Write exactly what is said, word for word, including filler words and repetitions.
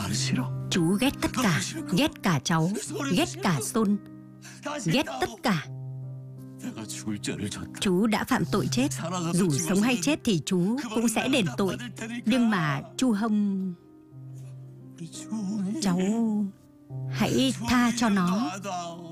Chú ghét tất cả, ghét cả cháu, ghét cả Xuân, ghét tất cả. Chú đã phạm tội chết, dù sống hay chết thì chú cũng sẽ đền tội. Nhưng mà chú Hồng, cháu hãy tha cho nó.